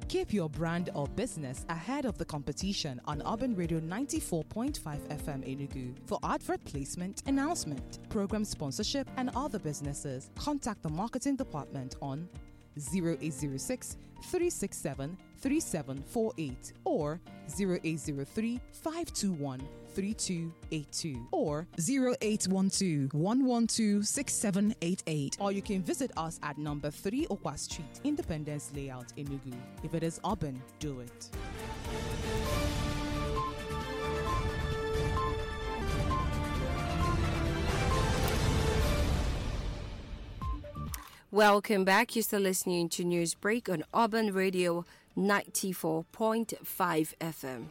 Keep your brand or business ahead of the competition on Urban Radio 94.5 FM Enugu. For advert placement, announcement, program sponsorship, and other businesses, contact the marketing department on 0806 367 3748 or 0803 521 3282 or 0812 112 6788. Or you can visit us at number 3 Okwa Street, Independence Layout, Enugu. If it is urban, do it. Welcome back. You're still listening to News Break on Urban Radio 94.5 FM.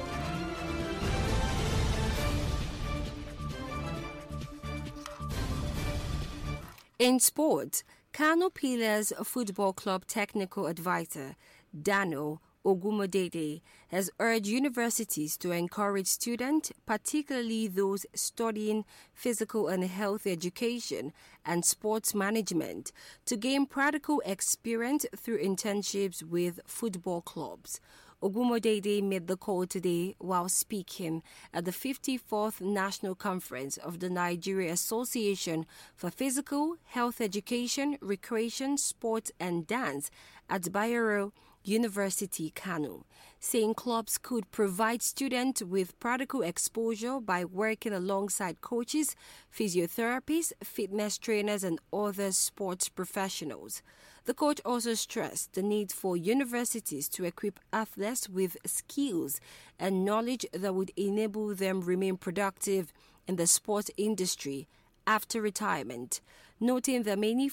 In sports, Kano Pillars Football Club Technical Advisor Dano Ogumodede has urged universities to encourage students, particularly those studying physical and health education and sports management, to gain practical experience through internships with football clubs. Ogumodede made the call today while speaking at the 54th National Conference of the Nigeria Association for Physical, Health Education, Recreation, Sport and Dance at Bayero University, Kano, saying clubs could provide students with practical exposure by working alongside coaches, physiotherapists, fitness trainers, and other sports professionals. The coach also stressed the need for universities to equip athletes with skills and knowledge that would enable them remain productive in the sports industry after retirement, noting that many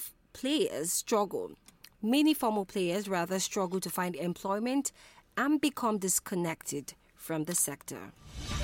formal players struggle to find employment and become disconnected from the sector.